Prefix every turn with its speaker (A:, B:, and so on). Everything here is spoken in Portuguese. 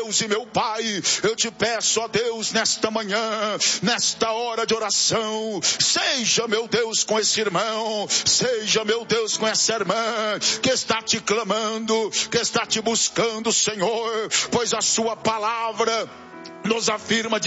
A: Deus e meu Pai, eu te peço, ó Deus, nesta manhã, nesta hora de oração, seja, meu Deus, com esse irmão, seja, meu Deus, com essa irmã, que está te clamando, que está te buscando, Senhor, pois a sua palavra nos afirma